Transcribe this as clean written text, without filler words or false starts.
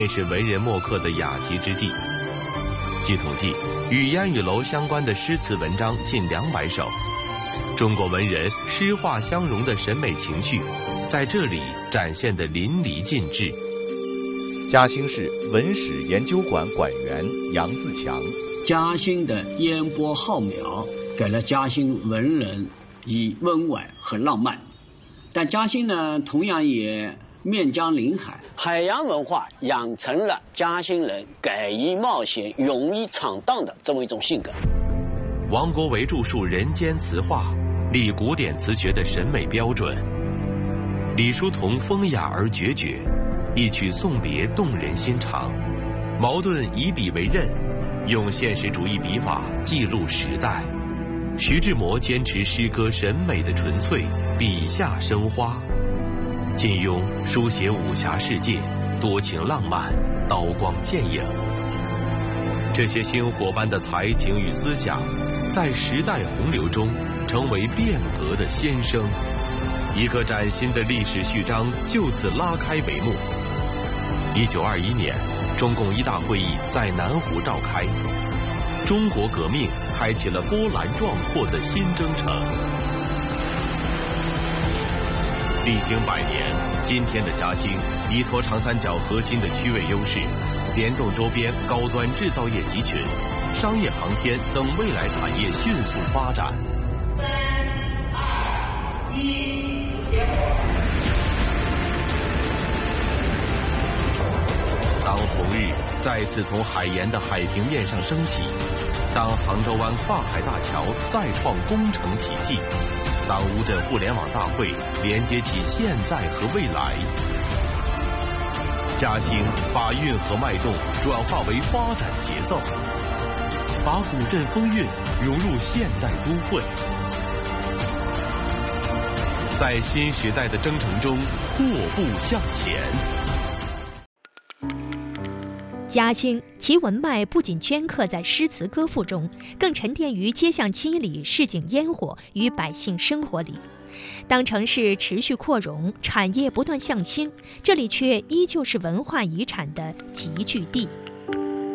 也是文人墨客的雅集之地。据统计，与烟雨楼相关的诗词文章近200首，中国文人诗画相融的审美情趣，在这里展现得淋漓尽致。 嘉兴市文史研究馆馆员杨自强， 嘉兴的烟波浩渺，给了嘉兴文人以温婉和浪漫，但嘉兴呢，同样也面江临海，海洋文化养成了嘉兴人敢于冒险、勇于闯荡的这么一种性格。 王国维著述《人间词话》，立古典词学的审美标准。李叔同风雅而决绝，一曲送别动人心肠。茅盾以笔为刃，用现实主义笔法记录时代。徐志摩坚持诗歌审美的纯粹，笔下生花。金庸书写武侠世界，多情浪漫，刀光剑影。这些星火般的才情与思想，在时代洪流中成为变革的先声。一个崭新的历史序章就此拉开帷幕。1921年，中共一大会议在南湖召开，中国革命开启了波澜壮阔的新征程。历经100年，今天的嘉兴依托长三角核心的区位优势，联动周边高端制造业集群、商业航天等未来产业迅速发展。3、2、1，当红日再次从海盐的海平面上升起，当杭州湾跨海大桥再创工程奇迹，当乌镇互联网大会连接起现在和未来，嘉兴把运河脉动转化为发展节奏，把古镇风韵融入现代都会，在新时代的征程中阔步向前。 嘉兴其文脉不仅镌刻在诗词歌赋中，更沉淀于街巷七里、市井烟火与百姓生活里。当城市持续扩容，产业不断向兴，这里却依旧是文化遗产的集聚地。